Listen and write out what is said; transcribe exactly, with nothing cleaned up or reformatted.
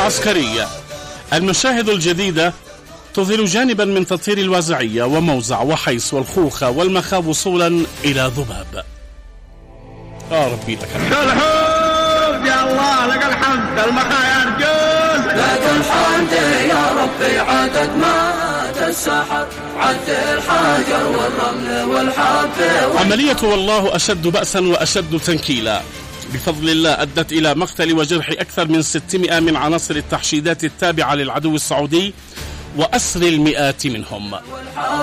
العسكري. المشاهد الجديدة تظهر جانبا من تطهير الوازعية وموزع وحيس والخوخة والمخاب وصولا إلى ذباب. يا ربي لك الحمد يا الله، لك الحمد. المخا يا رجال، لك الحمد يا ربي. عدد مات السحر، عد الحجر والرمل والحب. عملية والله أشد بأسا وأشد تنكيلا بفضل الله أدت إلى مقتل وجرح أكثر من ستمائة من عناصر التحشيدات التابعة للعدو السعودي وأسر المئات منهم.